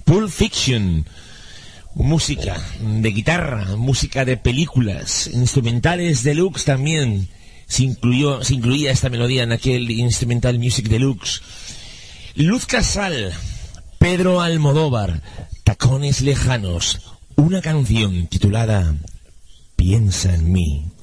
Pulp Fiction. Música de guitarra, música de películas, instrumentales deluxe también. Se incluía esta melodía en aquel Instrumental Music Deluxe. Luz Casal, Pedro Almodóvar, Tacones Lejanos, una canción titulada Piensa en mí.